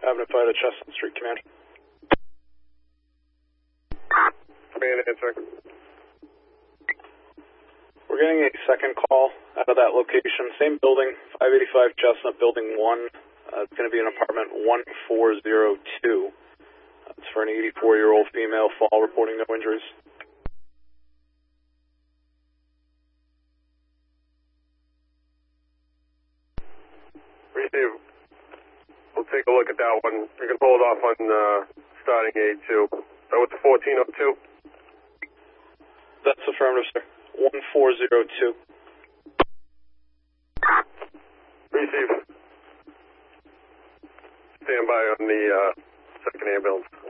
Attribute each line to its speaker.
Speaker 1: Avenue 5 to Chestnut Street, command.
Speaker 2: Command answering.
Speaker 1: We're getting a second call out of that location. Same building, 585 Chestnut, building 1. It's going to be an apartment 1402. It's for an 84-year-old female, fall, reporting no injuries.
Speaker 2: Receive. We'll take a look at that one. You can hold off on starting A2. That was the 1402?
Speaker 1: That's affirmative, sir. 1402.
Speaker 2: Receive. Stand by on the second ambulance.